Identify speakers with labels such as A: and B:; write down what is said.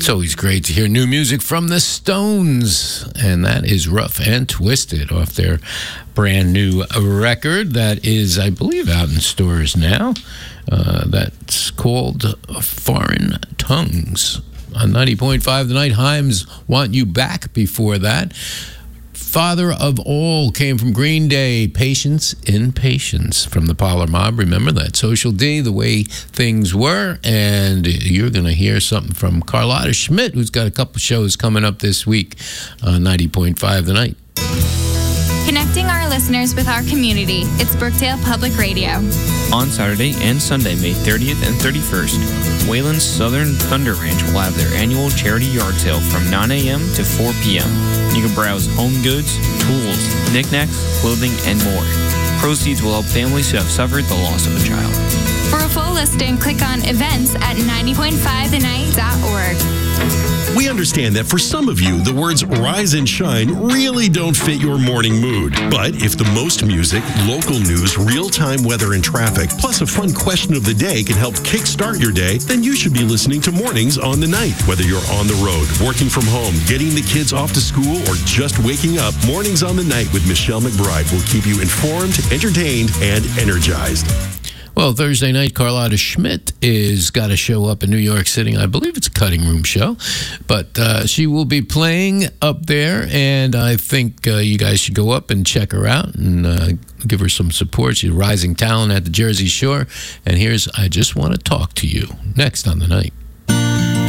A: always great to hear new music from the Stones, and that is Rough and Twisted off their brand new record that is, I believe, out in stores now. That's called Foreign Tongues. On 90.5 The Night, Himes Want You Back before that. Father of All came from Green Day, Patience in Patience from the Parlor Mob. Remember that Social D, The Way Things Were. And you're going to hear something from Carlotta Schmidt, who's got a couple shows coming up this week on 90.5 The Night.
B: Connecting our listeners with our community, it's Brookdale Public Radio.
C: On Saturday and Sunday, May 30th and 31st, Wayland's Southern Thunder Ranch will have their annual charity yard sale from 9 a.m. to 4 p.m. You can browse home goods, tools, knickknacks, clothing, and more. Proceeds will help families who have suffered the loss of a child.
B: For a full listing, click on events at 90.5thenight.org.
D: We understand that for some of you, the words rise and shine really don't fit your morning mood. But if the most music, local news, real-time weather and traffic, plus a fun question of the day can help kickstart your day, then you should be listening to Mornings on the Night. Whether you're on the road, working from home, getting the kids off to school, or just waking up, Mornings on the Night with Michelle McBride will keep you informed, entertained, and energized.
A: Well, Thursday night, Carlotta Schmidt is got a show up in New York City. I believe it's a cutting room show, but she will be playing up there, and I think you guys should go up and check her out and give her some support. She's a rising talent at the Jersey Shore, and here's I Just Want to Talk to You, next on The Night.